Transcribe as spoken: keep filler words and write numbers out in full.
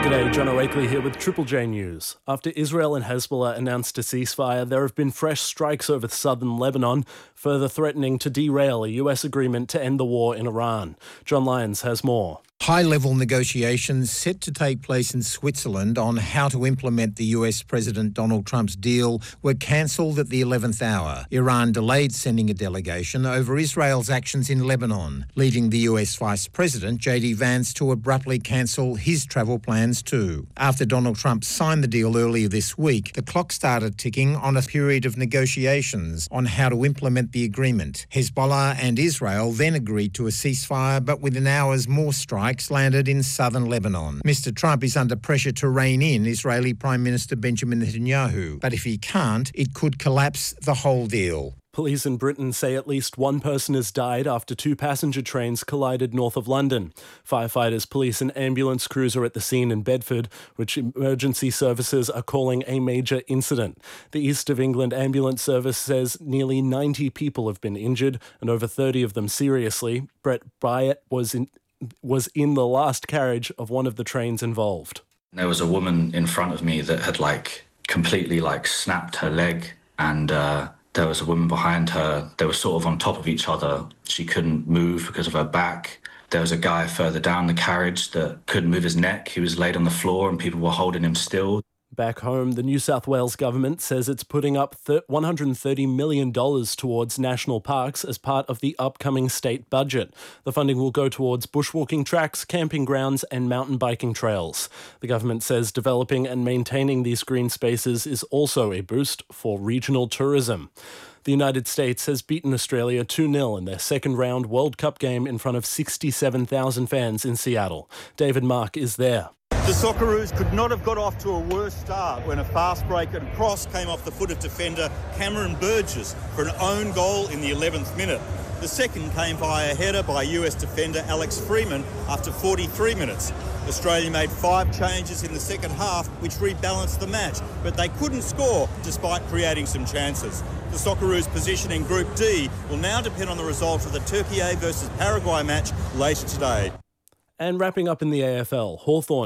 G'day, John Oakley here with Triple J News. After Israel and Hezbollah announced a ceasefire, there have been fresh strikes over southern Lebanon, further threatening to derail a U S agreement to end the war in Iran. John Lyons has more. High-level negotiations set to take place in Switzerland on how to implement the U S President Donald Trump's deal were cancelled at the eleventh hour. Iran delayed sending a delegation over Israel's actions in Lebanon, leading the U S Vice President J D Vance to abruptly cancel his travel plans too. After Donald Trump signed the deal earlier this week, the clock started ticking on a period of negotiations on how to implement the agreement. Hezbollah and Israel then agreed to a ceasefire, but within hours more strikes landed in southern Lebanon. Mister Trump is under pressure to rein in Israeli Prime Minister Benjamin Netanyahu, but if he can't, it could collapse the whole deal. Police in Britain say at least one person has died after two passenger trains collided north of London. Firefighters, police and ambulance crews are at the scene in Bedford, which emergency services are calling a major incident. The East of England Ambulance Service says nearly ninety people have been injured and over thirty of them seriously. Brett Byatt was in was in the last carriage of one of the trains involved. There was a woman in front of me that had like completely like snapped her leg, and uh, there was a woman behind her. They were sort of on top of each other. She couldn't move because of her back. There was a guy further down the carriage that couldn't move his neck. He was laid on the floor and people were holding him still. Back home, the New South Wales government says it's putting up one hundred thirty million dollars towards national parks as part of the upcoming state budget. The funding will go towards bushwalking tracks, camping grounds and mountain biking trails. The government says developing and maintaining these green spaces is also a boost for regional tourism. The United States has beaten Australia two nil in their second round World Cup game in front of sixty-seven thousand fans in Seattle. David Mark is there. The Socceroos could not have got off to a worse start when a fast break and cross came off the foot of defender Cameron Burgess for an own goal in the eleventh minute. The second came via a header by U S defender Alex Freeman after forty-three minutes. Australia made five changes in the second half, which rebalanced the match, but they couldn't score despite creating some chances. The Socceroos' position in Group D will now depend on the result of the Turkey versus Paraguay match later today. And wrapping up in the A F L, Hawthorn